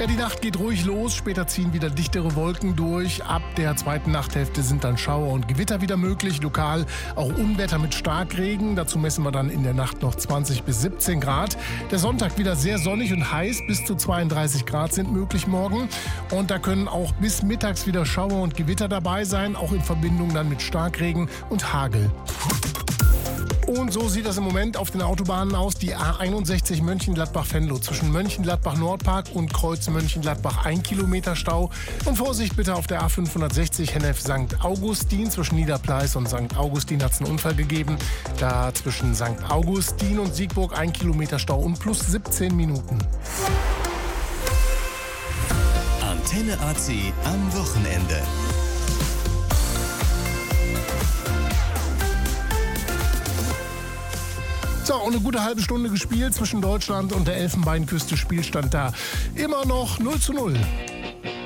Ja, die Nacht geht ruhig los, später ziehen wieder dichtere Wolken durch. Ab der zweiten Nachthälfte sind dann Schauer und Gewitter wieder möglich, lokal auch Unwetter mit Starkregen. Dazu messen wir dann in der Nacht noch 20 bis 17 Grad. Der Sonntag wieder sehr sonnig und heiß, bis zu 32 Grad sind möglich morgen. Und da können auch bis mittags wieder Schauer und Gewitter dabei sein, auch in Verbindung dann mit Starkregen und Hagel. Und so sieht das im Moment auf den Autobahnen aus. Die A61 Mönchengladbach-Venlo zwischen Mönchengladbach-Nordpark und Kreuz Mönchengladbach 1 Kilometer Stau. Und Vorsicht bitte auf der A560 Hennef-St. Augustin. Zwischen Niederpleis und St. Augustin hat es einen Unfall gegeben. Da zwischen St. Augustin und Siegburg 1 Kilometer Stau und plus 17 Minuten. Antenne AC am Wochenende. So, und eine gute halbe Stunde gespielt zwischen Deutschland und der Elfenbeinküste. Spielstand da immer noch 0:0.